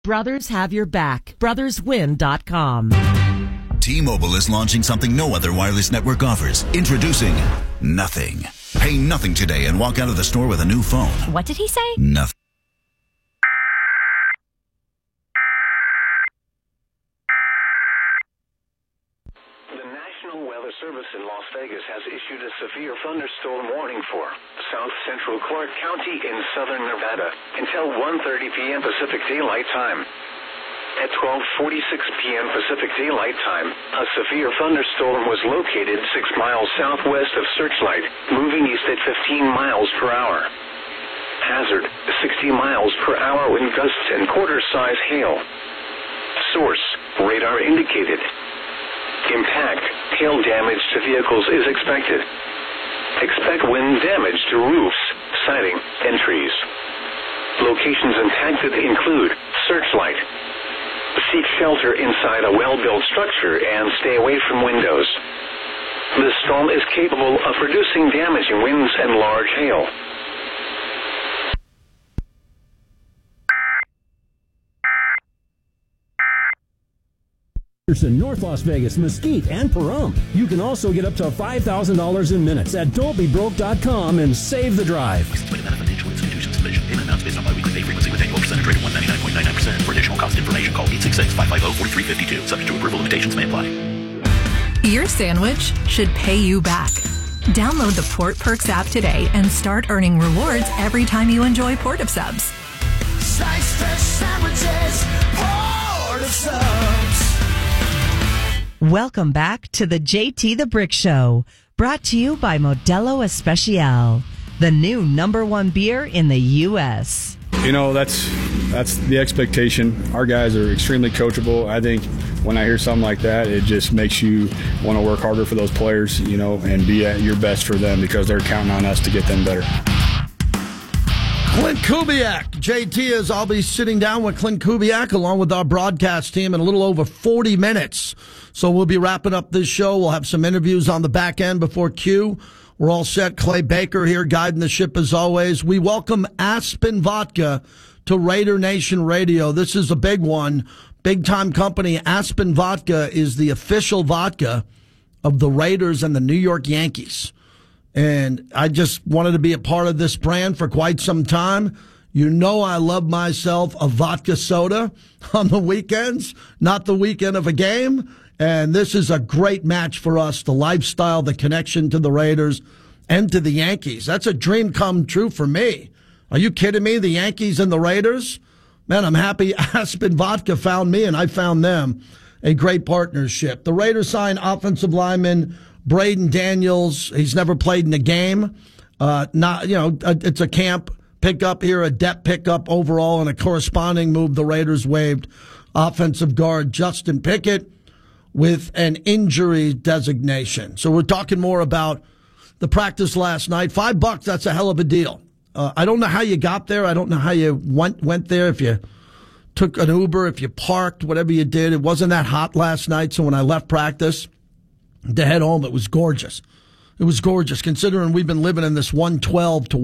Brothers have your back. BrothersWin.com. T-Mobile is launching something no other wireless network offers. Introducing Nothing. Pay nothing today and walk out of the store with a new phone. What did he say? Nothing. The National Weather Service in Las Vegas has issued a severe thunderstorm warning for south central Clark County in southern Nevada until 1:30 p.m. Pacific Daylight Time. At 12:46 p.m. Pacific Daylight Time, a severe thunderstorm was located 6 miles southwest of Searchlight, moving east at 15 miles per hour. Hazard, 60 miles per hour wind gusts and quarter-size hail. Source, radar indicated. Impact, hail damage to vehicles is expected. Expect wind damage to roofs, siding, and trees. Locations impacted include Searchlight. Seek shelter inside a well-built structure and stay away from windows. The storm is capable of producing damaging winds and large hail. In North Las Vegas, Mesquite, and Pahrump. You can also get up to $5,000 in minutes at DolbyBroke.com and save the drive. Payment amounts based on biweekly pay frequency with annual percentage rate of 199.99%. For additional cost information, call 866-550-4352. Subject to approval, limitations may apply. Your sandwich should pay you back. Download the Port Perks app today and start earning rewards every time you enjoy Port of Subs. Slice fresh sandwiches, Port of Subs. Welcome back to the JT the Brick Show, brought to you by Modelo Especial, the new #1 beer in the U.S. You know, that's the expectation. Our guys are extremely coachable. I think when I hear something like that, it just makes you want to work harder for those players, you know, and be at your best for them because they're counting on us to get them better. Clint Kubiak. JT, as I'll be sitting down with Clint Kubiak along with our broadcast team in a little over 40 minutes. So we'll be wrapping up this show. We'll have some interviews on the back end before Q. We're all set. Clay Baker here guiding the ship as always. We welcome Aspen Vodka to Raider Nation Radio. This is a big one. Big time company. Aspen Vodka is the official vodka of the Raiders and the New York Yankees. And I just wanted to be a part of this brand for quite some time. You know I love myself a vodka soda on the weekends, not the weekend of a game. And this is a great match for us, the lifestyle, the connection to the Raiders and to the Yankees. That's a dream come true for me. Are you kidding me? The Yankees and the Raiders? Man, I'm happy Aspen Vodka found me and I found them. A great partnership. The Raiders signed offensive lineman Braden Daniels. He's never played in a game. It's a camp pickup here, a depth pickup overall, and a corresponding move. The Raiders waived offensive guard Justin Pickett with an injury designation. So we're talking more about the practice last night. $5, that's a hell of a deal. I don't know how you got there. I don't know how you went there, if you took an Uber, if you parked, whatever you did. It wasn't that hot last night, so when I left practice to head home, it was gorgeous. It was gorgeous, considering we've been living in this 112 to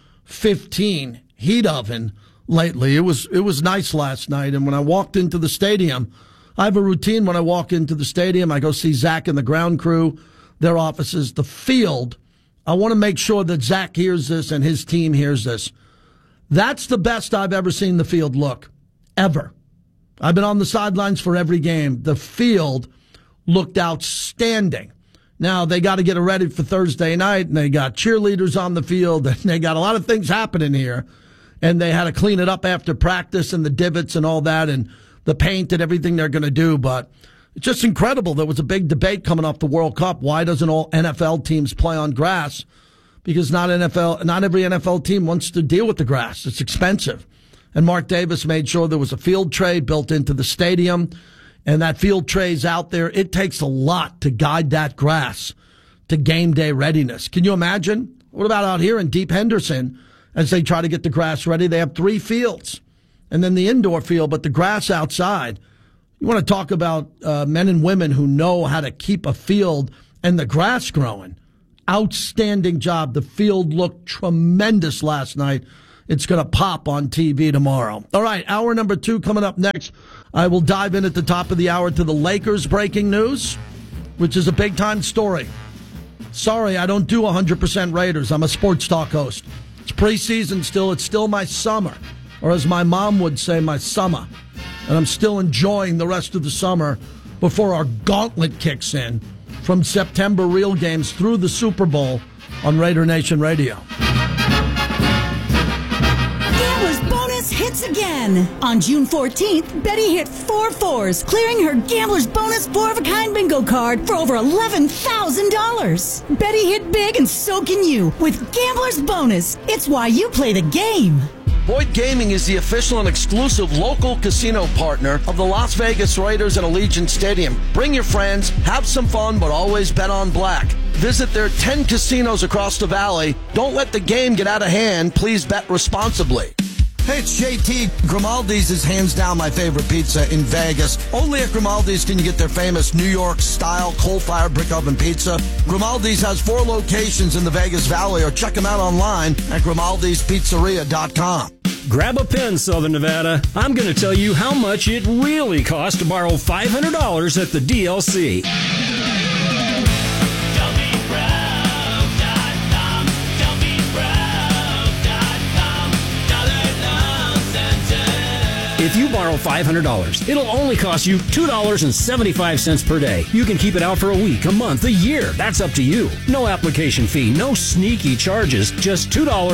115 heat oven lately. It was nice last night, and when I walked into the stadium, I have a routine when I walk into the stadium. I go see Zach and the ground crew, their offices, the field. I want to make sure that Zach hears this and his team hears this. That's the best I've ever seen the field look, ever. I've been on the sidelines for every game. The field looked outstanding. Now, they got to get it ready for Thursday night, and they got cheerleaders on the field, and they got a lot of things happening here. And they had to clean it up after practice and the divots and all that and the paint and everything they're going to do. But it's just incredible. There was a big debate coming off the World Cup. Why doesn't all NFL teams play on grass? Because not every NFL team wants to deal with the grass. It's expensive. And Mark Davis made sure there was a field tray built into the stadium. And that field tray's out there. It takes a lot to guide that grass to game day readiness. Can you imagine? What about out here in Deep Henderson as they try to get the grass ready? They have 3 fields and then the indoor field, but the grass outside. You want to talk about men and women who know how to keep a field and the grass growing. Outstanding job. The field looked tremendous last night it's going to pop on TV tomorrow. All right, hour number 2 coming up next. I will dive in at the top of the hour to the Lakers breaking news, which is a big-time story. Sorry, I don't do 100% Raiders. I'm a sports talk host. It's preseason still. It's still my summer, or as my mom would say, my summer. And I'm still enjoying the rest of the summer before our gauntlet kicks in from September real games through the Super Bowl on Raider Nation Radio. Gambler's Bonus hits again. On June 14th, Betty hit 4 4s, clearing her Gambler's Bonus 4-of-a-kind bingo card for over $11,000. Betty hit big and so can you with Gambler's Bonus. It's why you play the game. Boyd Gaming is the official and exclusive local casino partner of the Las Vegas Raiders at Allegiant Stadium. Bring your friends, have some fun, but always bet on black. Visit their 10 casinos across the valley. Don't let the game get out of hand. Please bet responsibly. Hey, it's JT. Grimaldi's is hands down my favorite pizza in Vegas. Only at Grimaldi's can you get their famous New York-style coal-fired brick oven pizza. Grimaldi's has 4 locations in the Vegas Valley, or check them out online at Grimaldi'sPizzeria.com. Grab a pen, Southern Nevada. I'm going to tell you how much it really costs to borrow $500 at the DLC. If you borrow $500, it'll only cost you $2.75 per day. You can keep it out for a week, a month, a year. That's up to you. No application fee, no sneaky charges, just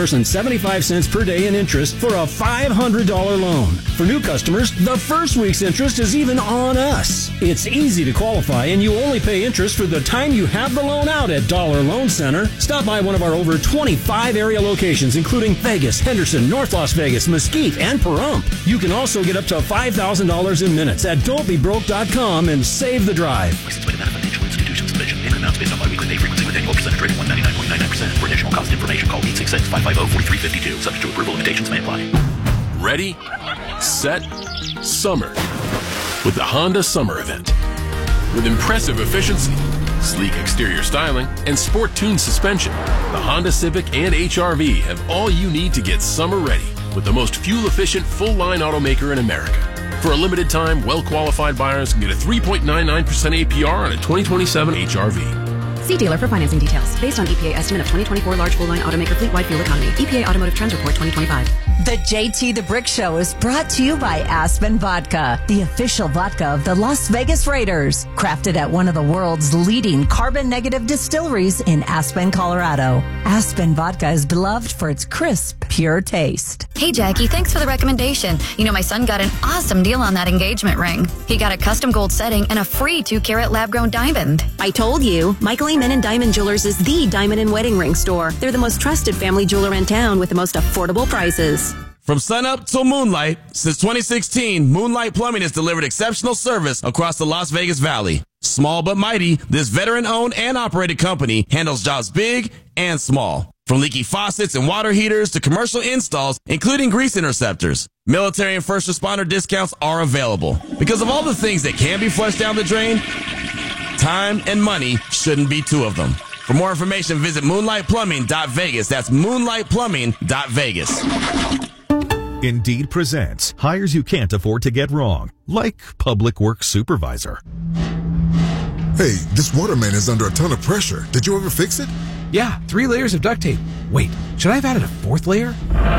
$2.75 per day in interest for a $500 loan. For new customers, the first week's interest is even on us. It's easy to qualify, and you only pay interest for the time you have the loan out at Dollar Loan Center. Stop by one of our over 25 area locations, including Vegas, Henderson, North Las Vegas, Mesquite, and Pahrump. You can also get up to $5,000 in minutes at don'tbebroke.com and save the drive. License by Nevada Financial Institutions Division. Payment amounts based on biweekly pay frequency with annual percentage rate of 199.99%. For additional cost information, call 866-550-4352. Subject to approval, limitations may apply. Ready, set, summer. With the Honda Summer Event. With impressive efficiency, sleek exterior styling, and sport-tuned suspension, the Honda Civic and HR-V have all you need to get summer ready with the most fuel-efficient full-line automaker in America. For a limited time, well-qualified buyers can get a 3.99% APR on a 2027 HR-V. See dealer for financing details. Based on EPA estimate of 2024 large full-line automaker fleet-wide fuel economy. EPA Automotive Trends Report 2025. The JT the Brick Show is brought to you by Aspen Vodka, the official vodka of the Las Vegas Raiders. Crafted at one of the world's leading carbon-negative distilleries in Aspen, Colorado. Aspen Vodka is beloved for its crisp, pure taste. Hey, Jackie, thanks for the recommendation. You know, my son got an awesome deal on that engagement ring. He got a custom gold setting and a free 2-carat lab-grown diamond. I told you, Michael E. Menon Diamond Jewelers is the diamond and wedding ring store. They're the most trusted family jeweler in town with the most affordable prices. From sunup till moonlight, since 2016, Moonlight Plumbing has delivered exceptional service across the Las Vegas Valley. Small but mighty, this veteran-owned and operated company handles jobs big and small. From leaky faucets and water heaters to commercial installs, including grease interceptors. Military and first responder discounts are available. Because of all the things that can be flushed down the drain, time and money shouldn't be 2 of them. For more information, visit moonlightplumbing.vegas. That's moonlightplumbing.vegas. Indeed presents hires you can't afford to get wrong, like public works supervisor. Hey, this water main is under a ton of pressure. Did you ever fix it? Yeah, 3 layers of duct tape. Wait, should I have added a 4th layer?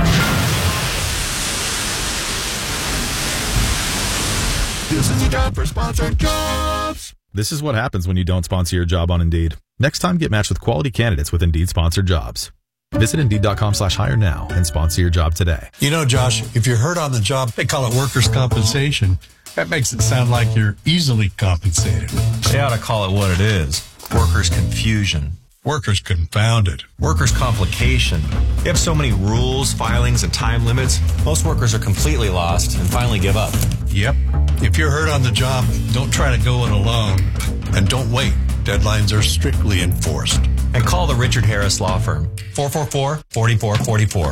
This is a job for sponsored jobs. This is what happens when you don't sponsor your job on Indeed. Next time, get matched with quality candidates with Indeed sponsored jobs. Visit Indeed.com/hire now and sponsor your job today. You know, Josh, if you're hurt on the job, they call it workers' compensation. That makes it sound like you're easily compensated. They ought to call it what it is. Workers' confusion. Workers' confounded. Workers' complication. You have so many rules, filings, and time limits, most workers are completely lost and finally give up. Yep. If you're hurt on the job, don't try to go it alone. And don't wait. Deadlines are strictly enforced. And call the Richard Harris Law Firm. 444-4444.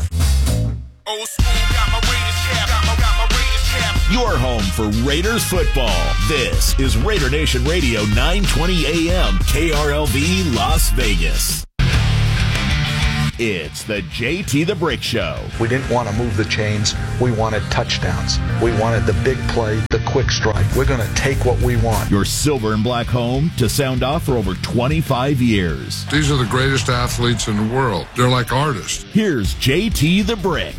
Your home for Raiders football. This is Raider Nation Radio 920 AM KRLV Las Vegas. It's the JT the Brick Show. We didn't want to move the chains. We wanted touchdowns. We wanted the big play, the quick strike. We're going to take what we want. Your silver and black home to sound off for over 25 years. These are the greatest athletes in the world. They're like artists. Here's JT the Brick.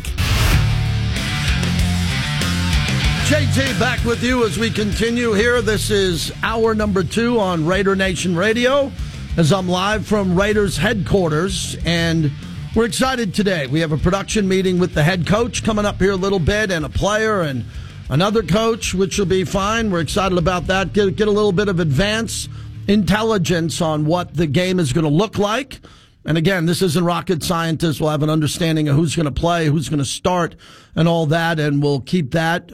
JT back with you as we continue here. This is hour number 2 on Raider Nation Radio as I'm live from Raiders headquarters, and we're excited today. We have a production meeting with the head coach coming up here a little bit, and a player and another coach, which will be fine. We're excited about that. Get a little bit of advance intelligence on what the game is going to look like. And again, this isn't rocket scientists. We'll have an understanding of who's going to play, who's going to start, and all that. And we'll keep that.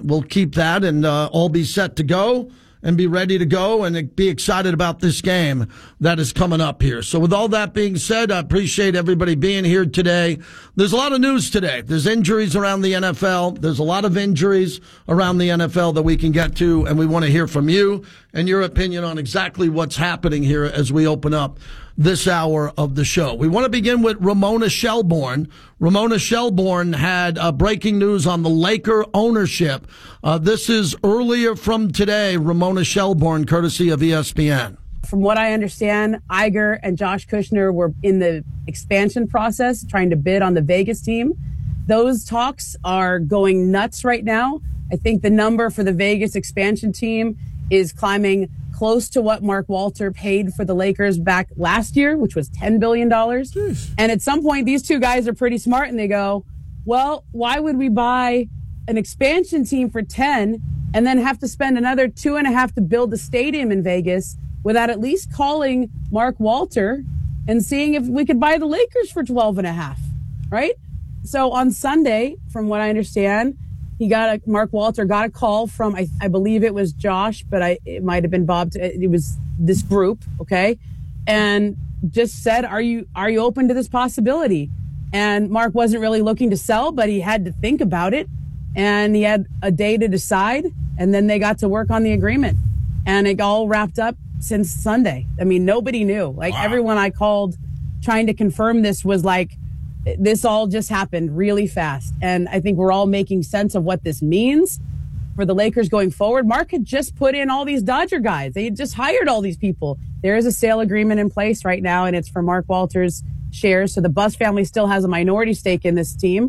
And all be set to go and be ready to go and be excited about this game that is coming up here. So with all that being said, I appreciate everybody being here today. There's a lot of news today. There's injuries around the NFL. There's a lot of injuries around the NFL that we can get to, and we want to hear from you and your opinion on exactly what's happening here as we open up this hour of the show. We want to begin with Ramona Shelburne. Ramona Shelburne had breaking news on the Laker ownership. This is earlier from today, Ramona Shelburne, courtesy of ESPN. From what I understand, Iger and Josh Kushner were in the expansion process, trying to bid on the Vegas team. Those talks are going nuts right now. I think the number for the Vegas expansion team is climbing close to what Mark Walter paid for the Lakers back last year, which was $10 billion. And at some point, these two guys are pretty smart, and they go, well, why would we buy an expansion team for 10 and then have to spend another 2.5 to build a stadium in Vegas without at least calling Mark Walter and seeing if we could buy the Lakers for 12.5, right? So on Sunday, from what I understand, Mark Walter got a call from, I believe it was Josh, but it might have been Bob. It was this group, okay? And just said, are you open to this possibility? And Mark wasn't really looking to sell, but he had to think about it. And he had a day to decide, and then they got to work on the agreement. And it all wrapped up since Sunday. I mean, nobody knew. Like, everyone I called trying to confirm this was like, this all just happened really fast. And I think we're all making sense of what this means for the Lakers going forward. Mark had just put in all these Dodger guys. They had just hired all these people. There is a sale agreement in place right now, and it's for Mark Walter's shares. So the Buss family still has a minority stake in this team.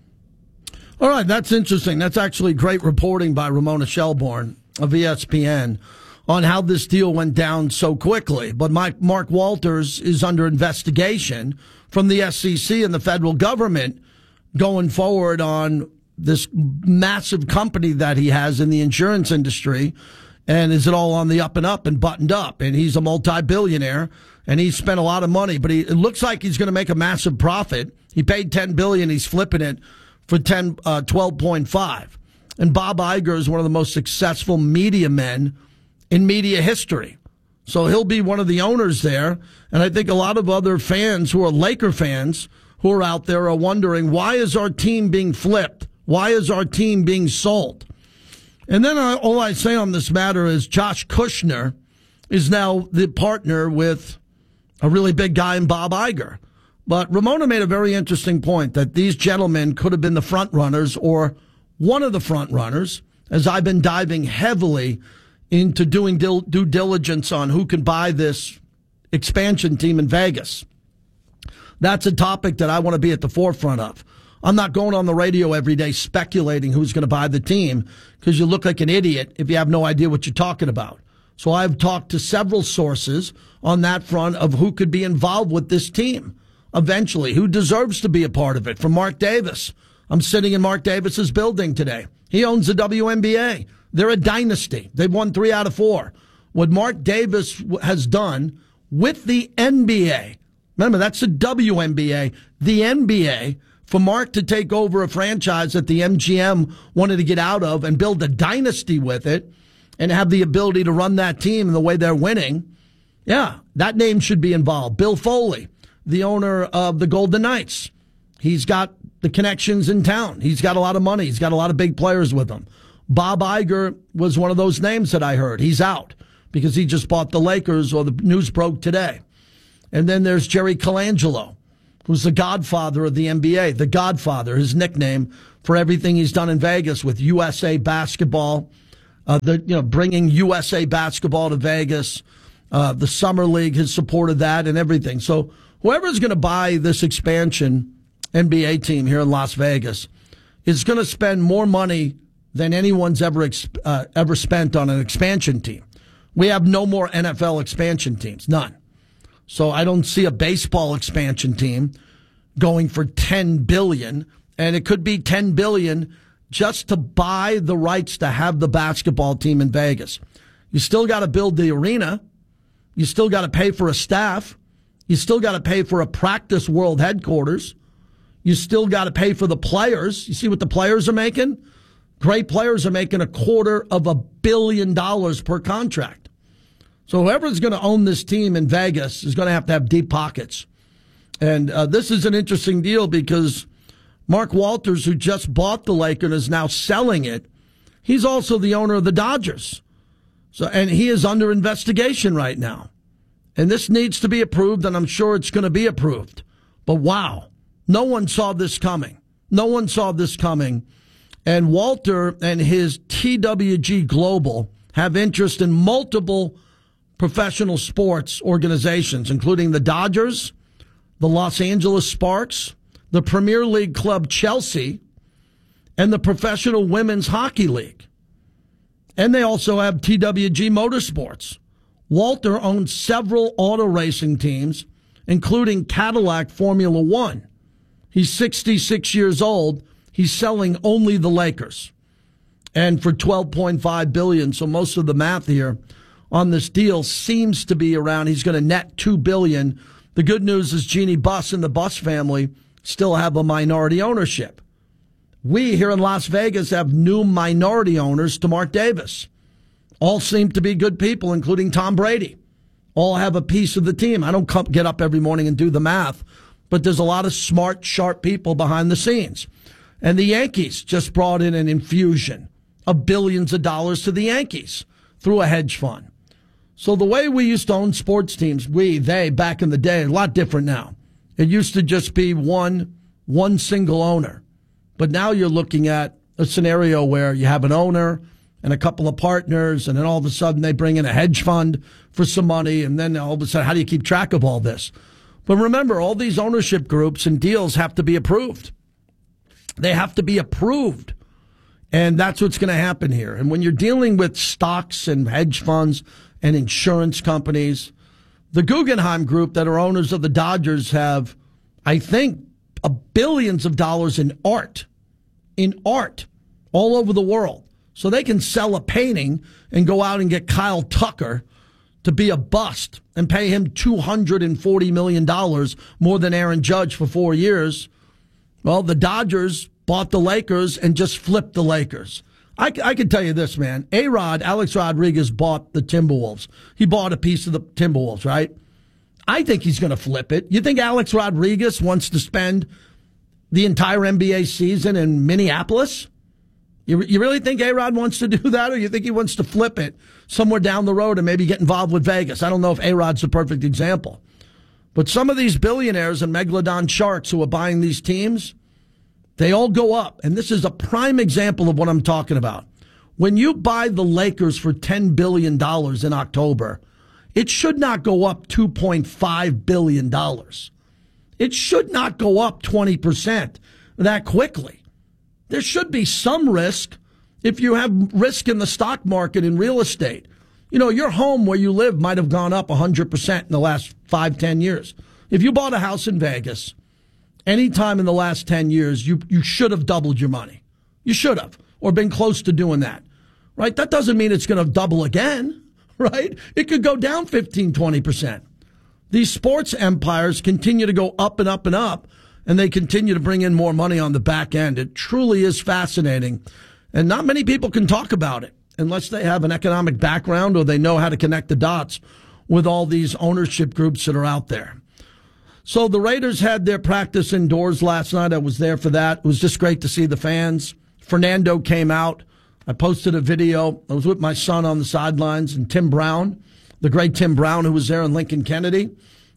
All right, that's interesting. That's actually great reporting by Ramona Shelburne of ESPN on how this deal went down so quickly. But Mark Walters is under investigation from the SEC and the federal government going forward on this massive company that he has in the insurance industry. And is it all on the up and up and buttoned up? And he's a multi-billionaire, and he spent a lot of money, but it looks like he's going to make a massive profit. He paid $10 billion. He's flipping it for 12.5. And Bob Iger is one of the most successful media men in media history. So he'll be one of the owners there. And I think a lot of other fans who are Laker fans who are out there are wondering, why is our team being flipped? Why is our team being sold? And then all I say on this matter is Josh Kushner is now the partner with a really big guy in Bob Iger. But Ramona made a very interesting point that these gentlemen could have been the front runners or one of the front runners, as I've been diving heavily into doing due diligence on who can buy this expansion team in Vegas. That's a topic that I want to be at the forefront of. I'm not going on the radio every day speculating who's going to buy the team, because you look like an idiot if you have no idea what you're talking about. So I've talked to several sources on that front of who could be involved with this team eventually, who deserves to be a part of it. From Mark Davis. I'm sitting in Mark Davis's building today. He owns the WNBA. They're a dynasty. They've won 3 out of 4. What Mark Davis has done with the NBA, remember, that's the WNBA, the NBA, for Mark to take over a franchise that the MGM wanted to get out of and build a dynasty with it and have the ability to run that team in the way they're winning, yeah, that name should be involved. Bill Foley, the owner of the Golden Knights. He's got the connections in town. He's got a lot of money. He's got a lot of big players with him. Bob Iger was one of those names that I heard. He's out because he just bought the Lakers, or the news broke today. And then there's Jerry Colangelo. who's the godfather of the NBA, the Godfather, his nickname for everything he's done in Vegas with USA Basketball, bringing USA Basketball to Vegas. The Summer League has supported that and everything. So whoever's going to buy this expansion NBA team here in Las Vegas is going to spend more money than anyone's ever spent on an expansion team. We have no more NFL expansion teams, none. So I don't see a baseball expansion team going for $10 billion, and it could be $10 billion just to buy the rights to have the basketball team in Vegas. You still got to build the arena. You still got to pay for a staff. You still got to pay for a practice world headquarters. You still got to pay for the players. You see what the players are making? Great players are making $250 million per contract. So whoever's going to own this team in Vegas is going to have deep pockets. And this is an interesting deal because Mark Walters, who just bought the Lakers and is now selling it, he's also the owner of the Dodgers. And he is under investigation right now. And this needs to be approved, and I'm sure it's going to be approved. But wow, no one saw this coming. No one saw this coming. And Walter and his TWG Global have interest in multiple professional sports organizations, including the Dodgers, the Los Angeles Sparks, the Premier League club Chelsea, and the Professional Women's Hockey League. And they also have TWG Motorsports. Walter owns several auto racing teams, including Cadillac Formula One. He's 66 years old. He's selling only the Lakers. And for $12.5 billion, so most of the math here on this deal seems to be around, he's going to net $2 billion. The good news is Jeannie Buss and the Buss family still have a minority ownership. We here in Las Vegas have new minority owners to Mark Davis. All seem to be good people, including Tom Brady. All have a piece of the team. I don't get up every morning and do the math, but there's a lot of smart, sharp people behind the scenes. And the Yankees just brought in an infusion of billions of dollars to the Yankees through a hedge fund. So the way we used to own sports teams, they, back in the day, a lot different now. It used to just be one single owner. But now you're looking at a scenario where you have an owner and a couple of partners, and then all of a sudden they bring in a hedge fund for some money, and then all of a sudden, how do you keep track of all this? But remember, all these ownership groups and deals have to be approved. They have to be approved. And that's what's going to happen here. And when you're dealing with stocks and hedge funds and insurance companies, the Guggenheim Group that are owners of the Dodgers have, I think, billions of dollars in art all over the world. So they can sell a painting and go out and get Kyle Tucker to be a bust and pay him $240 million more than Aaron Judge for 4 years. Well, the Dodgers bought the Lakers and just flipped the Lakers. I can tell you this, man. Alex Rodriguez bought the Timberwolves. He bought a piece of the Timberwolves, right? I think he's going to flip it. You think Alex Rodriguez wants to spend the entire NBA season in Minneapolis? You really think A-Rod wants to do that, or you think he wants to flip it somewhere down the road and maybe get involved with Vegas? I don't know if A-Rod's the perfect example. But some of these billionaires and megalodon sharks who are buying these teams, they all go up. And this is a prime example of what I'm talking about. When you buy the Lakers for $10 billion in October, it should not go up $2.5 billion. It should not go up 20% that quickly. There should be some risk if you have risk in the stock market and real estate. You know, your home where you live might have gone up 100% in the last 5-10 years. If you bought a house in Vegas, anytime in the last 10 years, you should have doubled your money. You should have, or been close to doing that, right? That doesn't mean it's going to double again, right? It could go down 15, 20%. These sports empires continue to go up and up and up, and they continue to bring in more money on the back end. It truly is fascinating, and not many people can talk about it unless they have an economic background or they know how to connect the dots with all these ownership groups that are out there. So the Raiders had their practice indoors last night. I was there for that. It was just great to see the fans. Fernando came out. I posted a video. I was with my son on the sidelines, and Tim Brown, the great Tim Brown, who was there, and Lincoln Kennedy.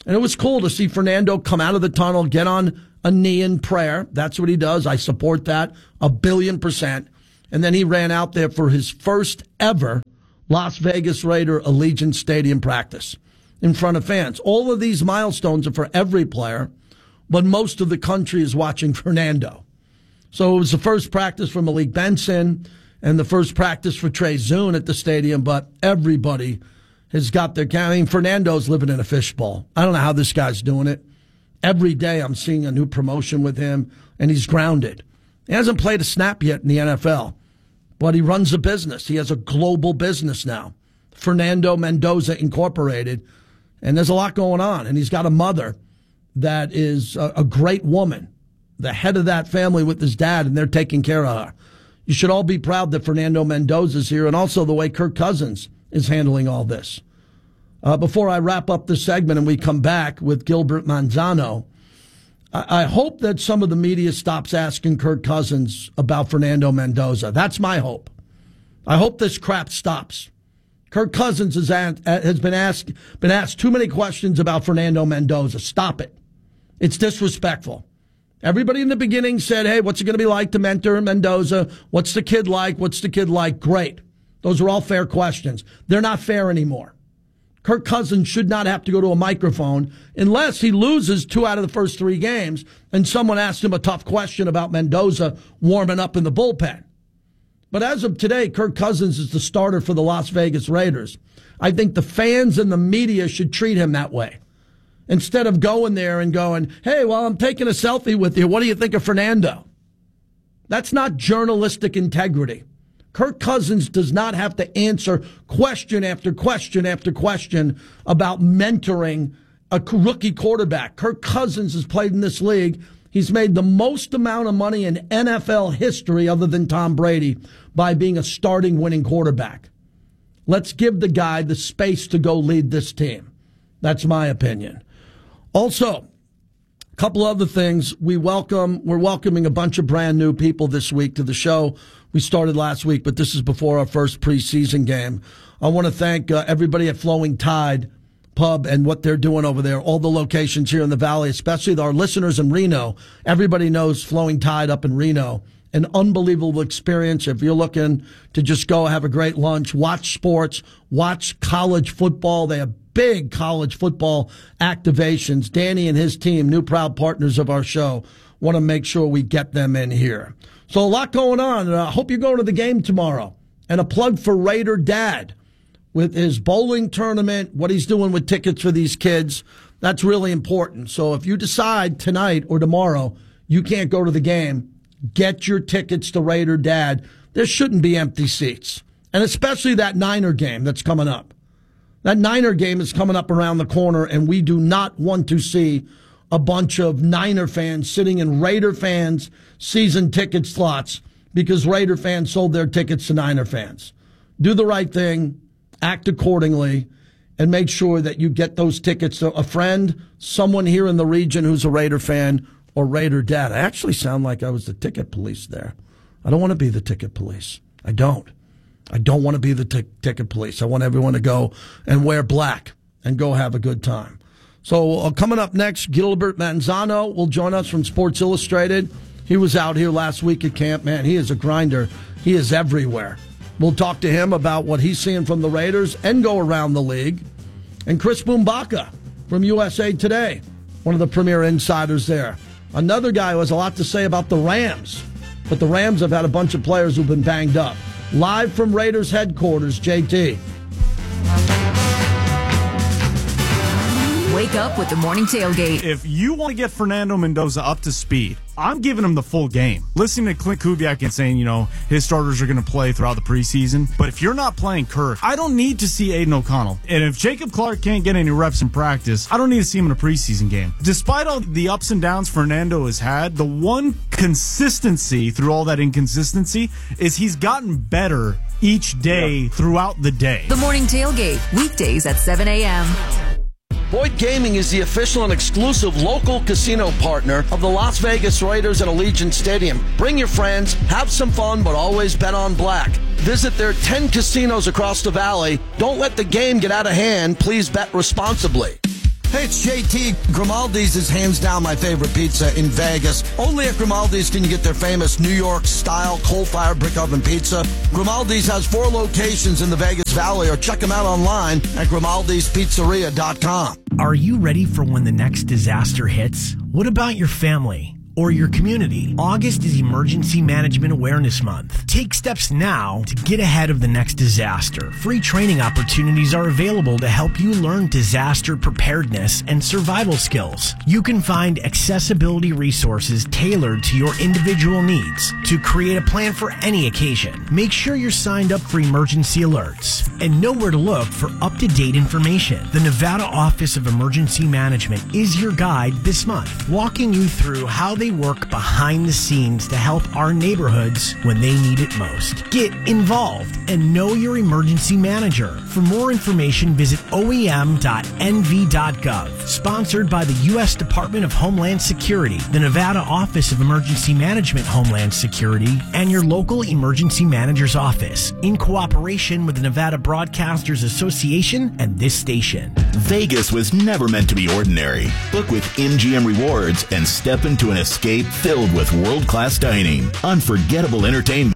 And it was cool to see Fernando come out of the tunnel, get on a knee in prayer. That's what he does. I support that 1,000,000,000%. And then he ran out there for his first ever Las Vegas Raider Allegiant Stadium practice in front of fans. All of these milestones are for every player, but most of the country is watching Fernando. So it was the first practice for Malik Benson and the first practice for Trey Zune at the stadium, but everybody has got their camera. I mean, Fernando's living in a fishbowl. I don't know how this guy's doing it. Every day I'm seeing a new promotion with him, and he's grounded. He hasn't played a snap yet in the NFL, but he runs a business. He has a global business now, Fernando Mendoza Incorporated, and there's a lot going on. And he's got a mother that is a great woman, the head of that family with his dad, and they're taking care of her. You should all be proud that Fernando Mendoza's here, and also the way Kirk Cousins is handling all this. Before I wrap up this segment and we come back with Gilbert Manzano, I hope that some of the media stops asking Kirk Cousins about Fernando Mendoza. That's my hope. I hope this crap stops. Kirk Cousins has been asked too many questions about Fernando Mendoza. Stop it. It's disrespectful. Everybody in the beginning said, hey, what's it going to be like to mentor Mendoza? What's the kid like? What's the kid like? Great. Those are all fair questions. They're not fair anymore. Kirk Cousins should not have to go to a microphone unless he loses 2 out of the first 3 games and someone asks him a tough question about Mendoza warming up in the bullpen. But as of today, Kirk Cousins is the starter for the Las Vegas Raiders. I think the fans and the media should treat him that way. Instead of going there and going, hey, well, I'm taking a selfie with you. What do you think of Fernando? That's not journalistic integrity. Kirk Cousins does not have to answer question after question after question about mentoring a rookie quarterback. Kirk Cousins has played in this league. He's made the most amount of money in NFL history other than Tom Brady by being a starting winning quarterback. Let's give the guy the space to go lead this team. That's my opinion. Also, a couple other things. We're welcoming a bunch of brand new people this week to the show. We started last week, but this is before our first preseason game. I want to thank everybody at Flowing Tide Pub and what they're doing over there, all the locations here in the Valley, especially our listeners in Reno. Everybody knows Flowing Tide up in Reno. An unbelievable experience. If you're looking to just go have a great lunch, watch sports, watch college football. They have big college football activations. Danny and his team, new proud partners of our show, want to make sure we get them in here. So a lot going on. I hope you're going to the game tomorrow. And a plug for Raider Dad with his bowling tournament, what he's doing with tickets for these kids. That's really important. So if you decide tonight or tomorrow you can't go to the game, get your tickets to Raider Dad. There shouldn't be empty seats. And especially that Niner game that's coming up. That Niner game is coming up around the corner, and we do not want to see a bunch of Niner fans sitting in Raider fans' season ticket slots because Raider fans sold their tickets to Niner fans. Do the right thing, act accordingly, and make sure that you get those tickets to a friend, someone here in the region who's a Raider fan, or Raider Dad. I actually sound like I was the ticket police there. I don't want to be the ticket police. I don't want to be the ticket police. I want everyone to go and wear black and go have a good time. So coming up next, Gilbert Manzano will join us from Sports Illustrated. He was out here last week at camp. Man, he is a grinder. He is everywhere. We'll talk to him about what he's seeing from the Raiders and go around the league. And Chris Bumbaca from USA Today, one of the premier insiders there. Another guy who has a lot to say about the Rams. But the Rams have had a bunch of players who've been banged up. Live from Raiders headquarters, JT. Wake up with the morning tailgate. If you want to get Fernando Mendoza up to speed, I'm giving him the full game. Listening to Clint Kubiak and saying, his starters are going to play throughout the preseason. But if you're not playing Kirk, I don't need to see Aiden O'Connell. And if Jacob Clark can't get any reps in practice, I don't need to see him in a preseason game. Despite all the ups and downs Fernando has had, the one consistency through all that inconsistency is he's gotten better each day throughout the day. The morning tailgate, weekdays at 7 a.m. Boyd Gaming is the official and exclusive local casino partner of the Las Vegas Raiders and Allegiant Stadium. Bring your friends, have some fun, but always bet on black. Visit their 10 casinos across the valley. Don't let the game get out of hand. Please bet responsibly. Hey, it's JT. Grimaldi's is hands down my favorite pizza in Vegas. Only at Grimaldi's can you get their famous New York-style coal-fired brick oven pizza. Grimaldi's has 4 locations in the Vegas Valley, or check them out online at grimaldispizzeria.com. Are you ready for when the next disaster hits? What about your family? Or your community? August is Emergency Management Awareness Month. Take steps now to get ahead of the next disaster. Free training opportunities are available to help you learn disaster preparedness and survival skills. You can find accessibility resources tailored to your individual needs to create a plan for any occasion. Make sure you're signed up for emergency alerts and know where to look for up-to-date information. The Nevada Office of Emergency Management is your guide this month, walking you through how they work behind the scenes to help our neighborhoods when they need it most. Get involved and know your emergency manager. For more information, visit oem.nv.gov. Sponsored by the U.S. Department of Homeland Security, the Nevada Office of Emergency Management Homeland Security, and your local emergency manager's office, in cooperation with the Nevada Broadcasters Association and this station. Vegas was never meant to be ordinary. Book with MGM Rewards and step into an escape filled with world-class dining, unforgettable entertainment.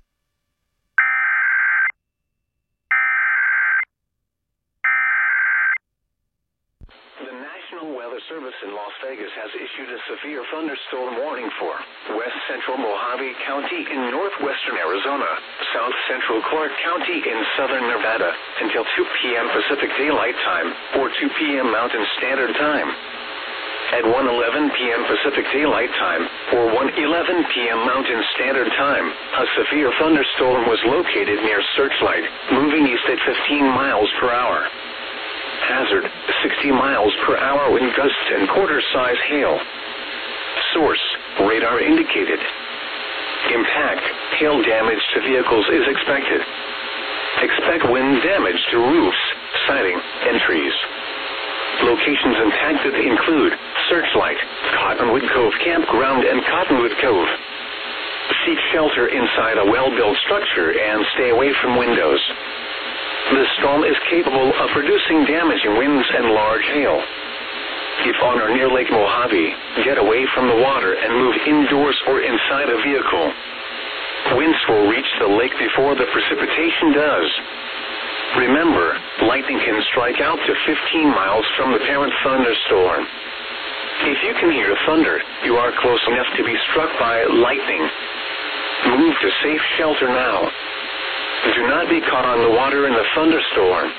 The National Weather Service in Las Vegas has issued a severe thunderstorm warning for west central Mojave County in northwestern Arizona, south central Clark County in southern Nevada until 2 p.m. Pacific Daylight Time or 2 p.m. Mountain Standard Time. At 1:11 p.m. Pacific Daylight Time or 1:11 p.m. Mountain Standard Time, a severe thunderstorm was located near Searchlight, moving east at 15 miles per hour. Hazard, 60 miles per hour wind gusts and quarter-size hail. Source, radar indicated. Impact, hail damage to vehicles is expected. Expect wind damage to roofs, siding, and trees. Locations impacted include Searchlight, Cottonwood Cove Campground, and Cottonwood Cove. Seek shelter inside a well-built structure and stay away from windows. The storm is capable of producing damaging winds and large hail. If on or near Lake Mojave, get away from the water and move indoors or inside a vehicle. Winds will reach the lake before the precipitation does. Remember, lightning can strike out to 15 miles from the parent thunderstorm. If you can hear thunder, you are close enough to be struck by lightning. Move to safe shelter now. Do not be caught on the water in the thunderstorm.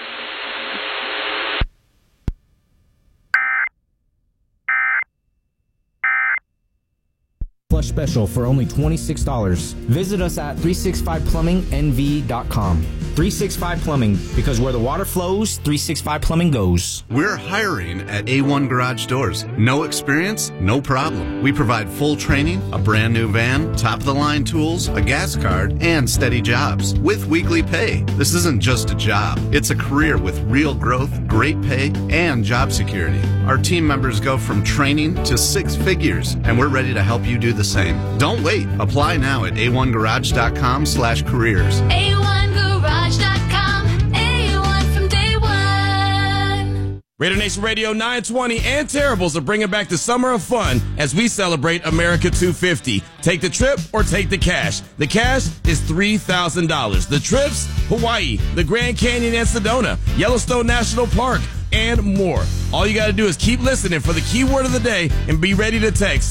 Flush special for only $26. Visit us at 365plumbingnv.com. 365 Plumbing, because where the water flows, 365 Plumbing goes. We're hiring at A1 Garage Doors. No experience? No problem. We provide full training, a brand new van, top-of-the-line tools, a gas card, and steady jobs with weekly pay. This isn't just a job. It's a career with real growth, great pay, and job security. Our team members go from training to 6 figures, and we're ready to help you do the same. Don't wait. Apply now at a1garage.com/careers. A1garage.com. A1 from day one. Raider Nation Radio 920 and Terribles are bringing back the summer of fun as we celebrate America 250. Take the trip or take the cash. The cash is $3,000. The trips, Hawaii, the Grand Canyon and Sedona, Yellowstone National Park, and more. All you got to do is keep listening for the keyword of the day and be ready to text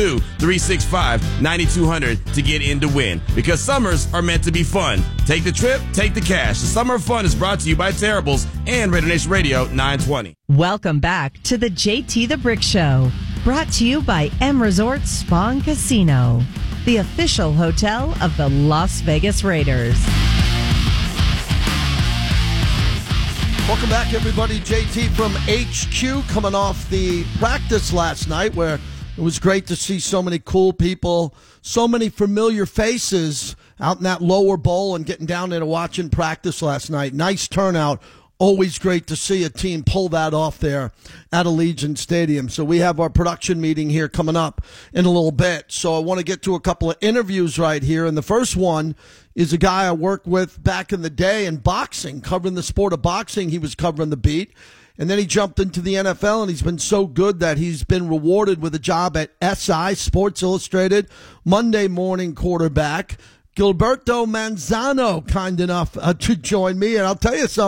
702-365-9200 to get in to win. Because summers are meant to be fun. Take the trip, take the cash. The Summer of Fun is brought to you by Terribles and Raider Nation Radio 920. Welcome back to the JT the Brick Show. Brought to you by M Resort Spa and Casino, the official hotel of the Las Vegas Raiders. Welcome back, everybody. JT from HQ coming off the practice last night where it was great to see so many cool people, so many familiar faces out in that lower bowl and getting down there to watching practice last night. Nice turnout. Always great to see a team pull that off there at Allegiant Stadium. So we have our production meeting here coming up in a little bit. So I want to get to a couple of interviews right here. And the first one is a guy I worked with back in the day in boxing, covering the sport of boxing. He was covering the beat. And then he jumped into the NFL, and he's been so good that he's been rewarded with a job at SI, Sports Illustrated, Monday morning quarterback. Gilberto Manzano, kind enough to join me. And I'll tell you something.